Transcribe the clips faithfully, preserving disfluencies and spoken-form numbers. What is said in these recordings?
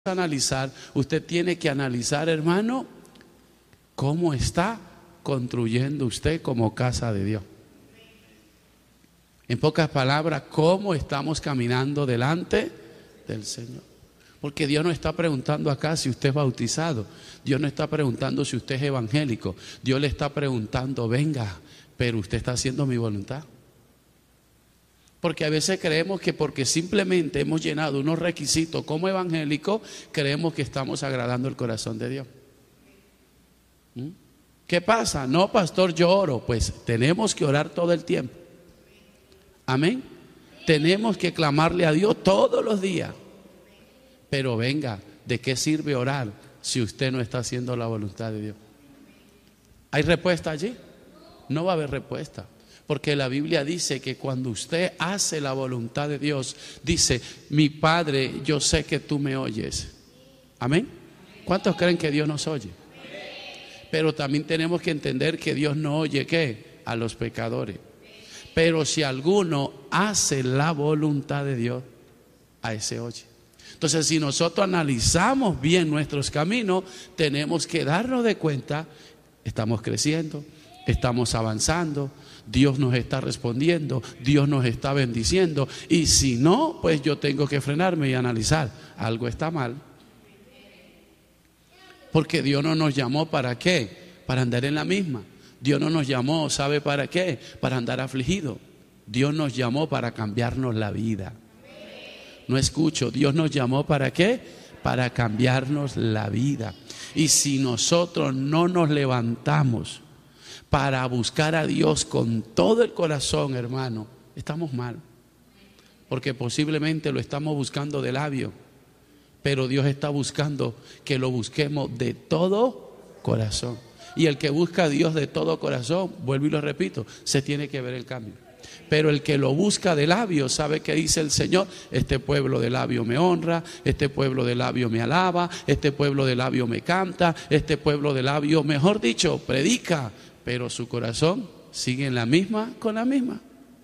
analizar, usted tiene que analizar, hermano, cómo está construyendo usted como casa de Dios. En pocas palabras, cómo estamos caminando delante del Señor. Porque Dios no está preguntando acá si usted es bautizado, Dios no está preguntando si usted es evangélico, Dios le está preguntando, venga, pero usted está haciendo mi voluntad. Porque a veces creemos que porque simplemente hemos llenado unos requisitos como evangélicos, creemos que estamos agradando el corazón de Dios. ¿Mm? ¿Qué pasa? No, pastor, yo oro. Pues tenemos que orar todo el tiempo. Amén. Tenemos que clamarle a Dios todos los días. Pero venga, ¿de qué sirve orar si usted no está haciendo la voluntad de Dios? ¿Hay respuesta allí? No va a haber respuesta. Porque la Biblia dice que cuando usted hace la voluntad de Dios, dice, mi Padre, yo sé que tú me oyes. Amén. ¿Cuántos creen que Dios nos oye? Pero también tenemos que entender que Dios no oye, ¿qué? A los pecadores. Pero si alguno hace la voluntad de Dios, a ese oye. Entonces, si nosotros analizamos bien nuestros caminos, tenemos que darnos de cuenta, estamos creciendo, estamos avanzando, Dios nos está respondiendo, Dios nos está bendiciendo. Y si no, pues yo tengo que frenarme y analizar, algo está mal. Porque Dios no nos llamó ¿para qué? Para andar en la misma. Dios no nos llamó, ¿sabe para qué? Para andar afligido. Dios nos llamó para cambiarnos la vida. No escucho, Dios nos llamó ¿para qué? Para cambiarnos la vida. Y si nosotros no nos levantamos para buscar a Dios con todo el corazón, hermano, estamos mal. Porque posiblemente lo estamos buscando de labio, pero Dios está buscando que lo busquemos de todo corazón. Y el que busca a Dios de todo corazón, vuelvo y lo repito, se tiene que ver el cambio. Pero el que lo busca de labio, ¿sabe qué dice el Señor? Este pueblo de labio me honra, este pueblo de labio me alaba, este pueblo de labio me canta, este pueblo de labio, mejor dicho, predica. Pero su corazón sigue en la misma con la misma.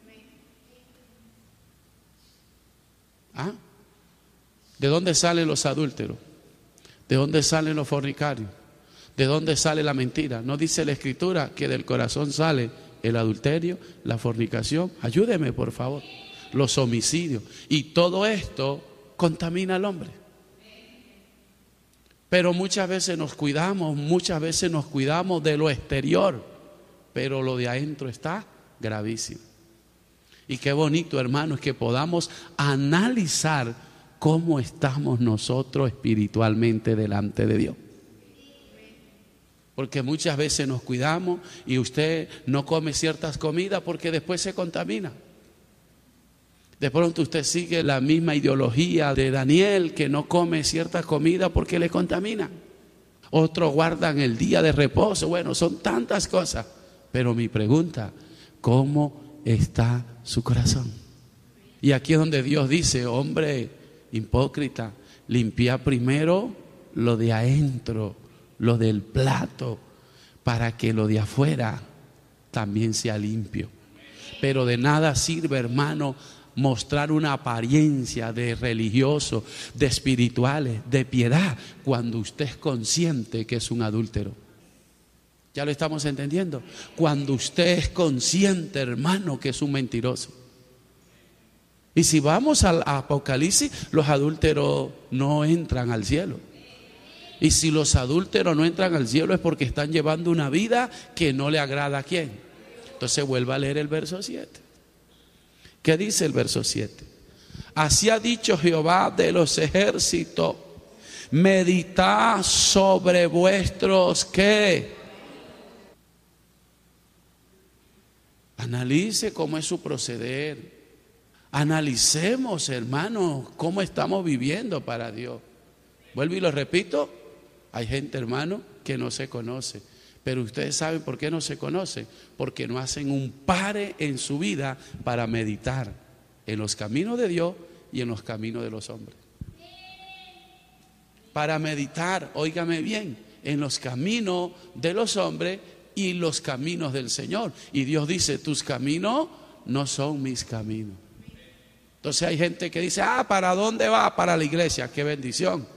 ¿Ah? ¿De dónde salen los adúlteros? ¿De dónde salen los fornicarios? ¿De dónde sale la mentira? ¿No dice la Escritura que del corazón sale el adulterio, la fornicación? Ayúdeme, por favor. Los homicidios. Y todo esto contamina al hombre. Pero muchas veces nos cuidamos, muchas veces nos cuidamos de lo exterior, pero lo de adentro está gravísimo. Y qué bonito, hermanos, que podamos analizar cómo estamos nosotros espiritualmente delante de Dios. Porque muchas veces nos cuidamos y usted no come ciertas comidas porque después se contamina. De pronto usted sigue la misma ideología de Daniel, que no come cierta comida porque le contamina. Otros guardan el día de reposo. Bueno, son tantas cosas. Pero mi pregunta, ¿cómo está su corazón? Y aquí es donde Dios dice, hombre hipócrita, limpia primero lo de adentro, lo del plato, para que lo de afuera también sea limpio. Pero de nada sirve, hermano, mostrar una apariencia de religioso, de espirituales, de piedad, cuando usted es consciente que es un adúltero. ¿Ya lo estamos entendiendo? Cuando usted es consciente, hermano, que es un mentiroso. Y si vamos al Apocalipsis, los adúlteros no entran al cielo. Y si los adúlteros no entran al cielo es porque están llevando una vida que no le agrada a quién. Entonces vuelva a leer el verso siete. ¿Qué dice el verso siete? Así ha dicho Jehová de los ejércitos, meditad sobre vuestros ¿qué? Analice cómo es su proceder. Analicemos, hermanos, cómo estamos viviendo para Dios. Vuelvo y lo repito, hay gente, hermano, que no se conoce. Pero ustedes saben por qué no se conocen, porque no hacen un pare en su vida para meditar en los caminos de Dios y en los caminos de los hombres. Para meditar, óigame bien, en los caminos de los hombres y los caminos del Señor. Y Dios dice, tus caminos no son mis caminos. Entonces hay gente que dice, ah, ¿para dónde va? Para la iglesia, qué bendición.